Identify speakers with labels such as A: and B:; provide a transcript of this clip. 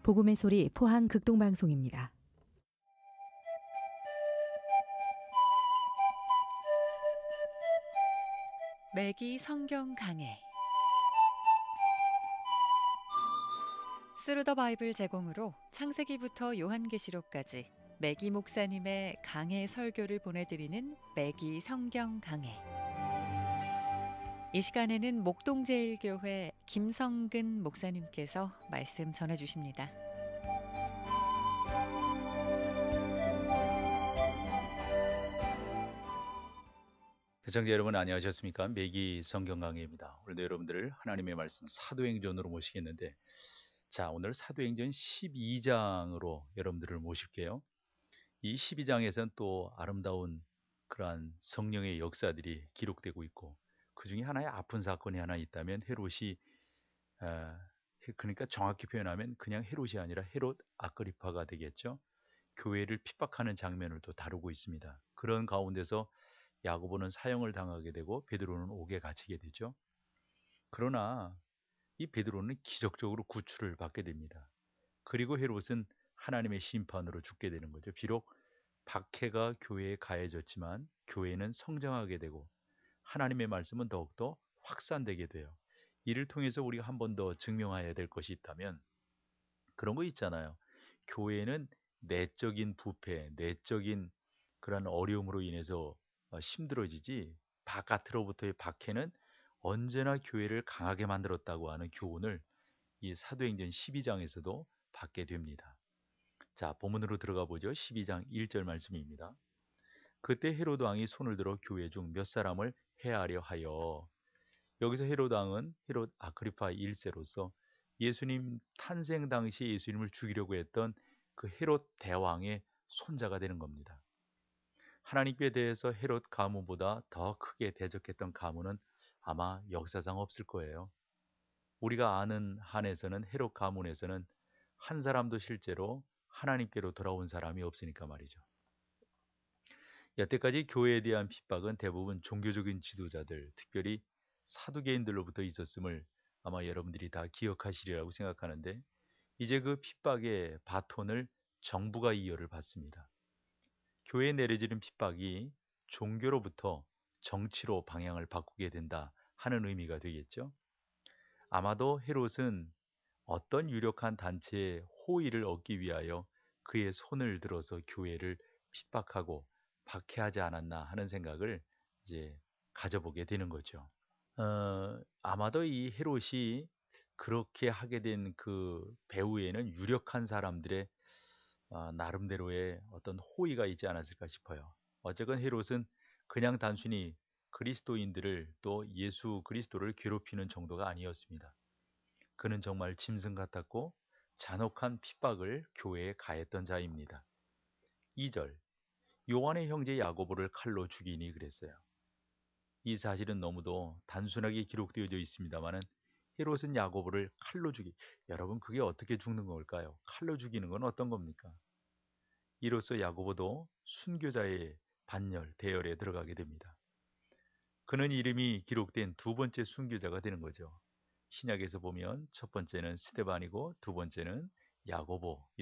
A: 복음의 소리 포항 극동방송입니다.
B: 매기 성경 강해 스루 더 바이블 제공으로 창세기부터 요한계시록까지 매기 목사님의 강해 설교를 보내드리는 매기 성경 강해. 이 시간에는 목동제일교회 김성근 목사님께서 말씀 전해주십니다.
C: 시청자 여러분 안녕하셨습니까? 매기 성경 강해입니다. 오늘도 여러분들을 하나님의 말씀 사도행전으로 모시겠는데, 자, 오늘 사도행전 12장으로 여러분들을 모실게요. 이 12장에서는 또 아름다운 그러한 성령의 역사들이 기록되고 있고, 그 중에 하나의 아픈 사건이 하나 있다면 헤롯이, 그러니까 정확히 표현하면 그냥 헤롯이 아니라 헤롯 아그리파가 되겠죠. 교회를 핍박하는 장면을 또 다루고 있습니다. 그런 가운데서 야고보는 사형을 당하게 되고 베드로는 옥에 갇히게 되죠. 그러나 이 베드로는 기적적으로 구출을 받게 됩니다. 그리고 헤롯은 하나님의 심판으로 죽게 되는 거죠. 비록 박해가 교회에 가해졌지만 교회는 성장하게 되고 하나님의 말씀은 더욱더 확산되게 돼요. 이를 통해서 우리가 한 번 더 증명해야 될 것이 있다면 그런 거 있잖아요. 교회는 내적인 부패, 내적인 그런 어려움으로 인해서 힘들어지지 바깥으로부터의 박해는 언제나 교회를 강하게 만들었다고 하는 교훈을 이 사도행전 12장에서도 받게 됩니다. 자, 본문으로 들어가 보죠. 12장 1절 말씀입니다. 그때 헤로드 왕이 손을 들어 교회 중 몇 사람을 해하려 하여, 여기서 헤로드 왕은 헤롯 아그리파 1세로서 예수님 탄생 당시 예수님을 죽이려고 했던 그 헤롯 대왕의 손자가 되는 겁니다. 하나님께 대해서 헤롯 가문보다 더 크게 대적했던 가문은 아마 역사상 없을 거예요. 우리가 아는 한에서는 헤롯 가문에서는 한 사람도 실제로 하나님께로 돌아온 사람이 없으니까 말이죠. 여태까지 교회에 대한 핍박은 대부분 종교적인 지도자들, 특별히 사두개인들로부터 있었음을 아마 여러분들이 다 기억하시리라고 생각하는데, 이제 그 핍박의 바톤을 정부가 이어를 받습니다. 교회에 내려지는 핍박이 종교로부터 정치로 방향을 바꾸게 된다 하는 의미가 되겠죠. 아마도 헤롯은 어떤 유력한 단체의 호의를 얻기 위하여 그의 손을 들어서 교회를 핍박하고 박해하지 않았나 하는 생각을 이제 가져보게 되는 거죠. 아마도 이 헤롯이 그렇게 하게 된 그 배후에는 유력한 사람들의 나름대로의 어떤 호의가 있지 않았을까 싶어요. 어쨌건 헤롯은 그냥 단순히 그리스도인들을 또 예수 그리스도를 괴롭히는 정도가 아니었습니다. 그는 정말 짐승 같았고 잔혹한 핍박을 교회에 가했던 자입니다. 2절, 요한의 형제 야고보를 칼로 죽이니 그랬어요. 이 사실은 너무도 단순하게 기록되어져 있습니다만은 헤롯은 야고보를 칼로 여러분 그게 어떻게 죽는 걸까요? 칼로 죽이는 건 어떤 겁니까? 이로써 야고보도 순교자의 반열, 대열에 들어가게 됩니다. 그는 이름이 기록된 두 번째 순교자가 되는 거죠. 신약에서 보면 첫 번째는 스데반이고 두 번째는 야고보.